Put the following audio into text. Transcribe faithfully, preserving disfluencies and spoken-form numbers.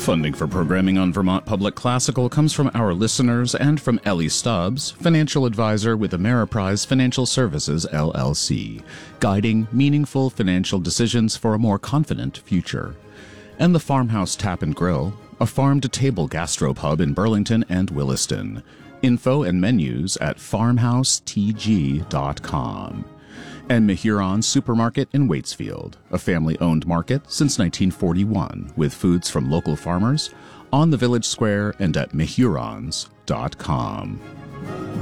Funding for programming on Vermont Public Classical comes from our listeners and from Ellie Stubbs, financial advisor with Ameriprise Financial Services, L L C, guiding meaningful financial decisions for a more confident future. And the Farmhouse Tap and Grill, a farm-to-table gastropub in Burlington and Williston. Info and menus at farmhouse t g dot com. And Mehuron Supermarket in Waitsfield, a family-owned market since nineteen forty-one, with foods from local farmers, on the Village Square and at mehurons dot com.